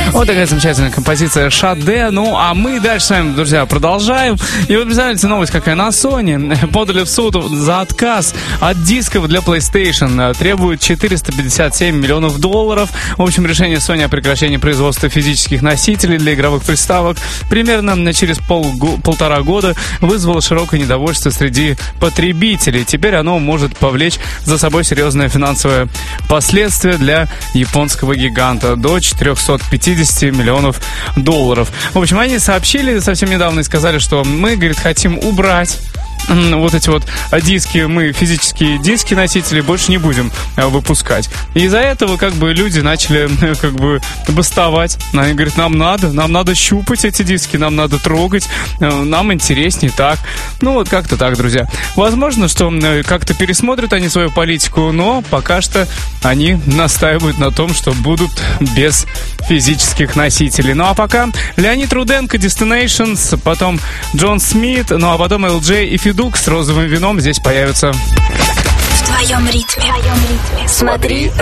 Вот такая замечательная композиция Шаде. Ну, а мы дальше с вами, друзья, продолжаем. И вот, представляете, новость какая. На Sony подали в суд за отказ от дисков для PlayStation. Требуют $457 миллионов. В общем, решение Sony о прекращении производства физических носителей для игровых приставок примерно через полтора года вызвало широкое недовольство среди потребителей. Теперь оно может повлечь за собой серьезное финансовое последствия для японского гиганта до $450 миллионов. В общем, они сообщили совсем недавно и сказали, что мы, говорит, хотим убрать вот эти вот диски, мы физические диски носители больше не будем выпускать. И из-за этого как бы люди начали как бы бастовать. Они говорят, нам надо щупать эти диски, нам надо трогать, нам интереснее так. Ну вот как-то так, друзья. Возможно, что как-то пересмотрят они свою политику, но пока что они настаивают на том, что будут без физических носителей. Ну а пока Леонид Руденко, Destinations, потом Джон Смит, ну а потом LJ и Федук с розовым вином здесь появятся. В твоем ритме. Смотри